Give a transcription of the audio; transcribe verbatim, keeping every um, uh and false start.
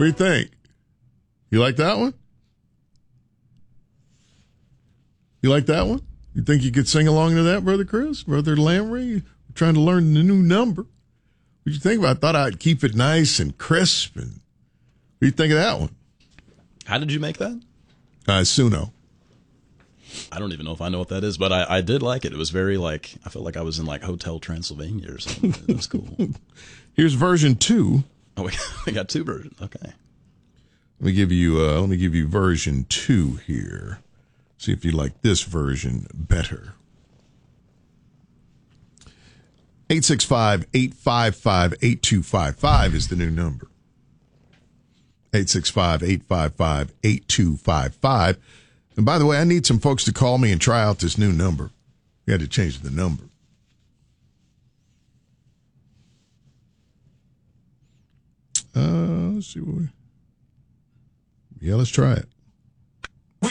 do you think? You like that one? You like that one? You think you could sing along to that, Brother Chris? Brother Lamry? We're trying to learn the new number. What do you think about it? I thought I'd keep it nice and crisp. And what do you think of that one? How did you make that? Uh, Suno. I don't even know if I know what that is, but I, I did like it. It was very like, I felt like I was in like Hotel Transylvania or something. It was cool. Here's version two. Oh, we, we got two versions. Okay. Let me give you, uh, let me give you version two here. See if you like this version better. eight six five, eight five five, eight two five five is the new number. eight six five, eight five five, eight two five five. And by the way, I need some folks to call me and try out this new number. We had to change the number. Uh, let's see what we... Yeah, let's try it.